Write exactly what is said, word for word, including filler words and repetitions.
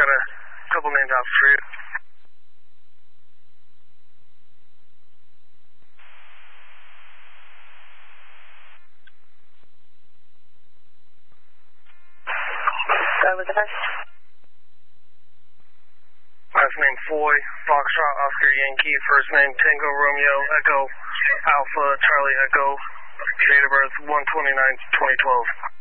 got a couple names out for you. Go with the first. Last name Foy, Foxtrot, Oscar Yankee. First name Tango Romeo, Echo, Alpha, Charlie Echo. Date of birth one twenty-nine twenty twelve.